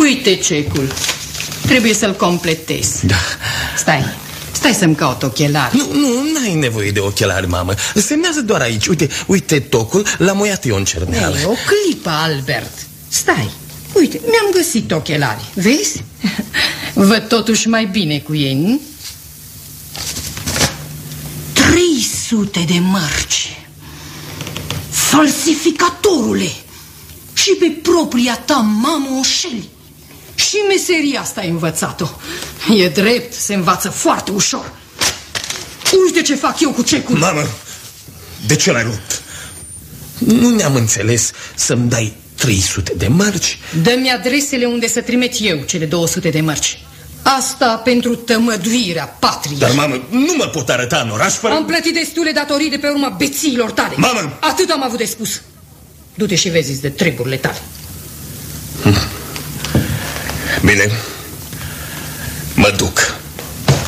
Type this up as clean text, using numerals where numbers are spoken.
Uite cecul. Trebuie să-l completez. Da. Stai să-mi caut ochelari. Nu, n-ai nevoie de ochelari, mamă. Semnează doar aici. Uite tocul, l-am muiat eu în cerneală. Ei, o clipă, Albert. Stai. Uite, mi-am găsit ochelari. Vezi? Văd totuși mai bine cu ei, nu? 300 de mărci. Falsificatorule! Și pe propria ta mamă o înșeli. Și meseria asta ai învățat-o. E drept, se învață foarte ușor. Uite ce fac eu cu cecul. Mamă, de ce l-ai rupt? Nu ne-am înțeles să-mi dai 300 de mărci? Dă-mi adresele unde să trimit eu cele 200 de mărci. Asta pentru tămăduirea patriei. Dar, mamă, nu mă pot arăta în oraș fără... Am plătit destule datorii de pe urma bețiilor tale. Mamă! Atât am avut de spus. Du-te și vezi de treburile tale. Bine, mă duc.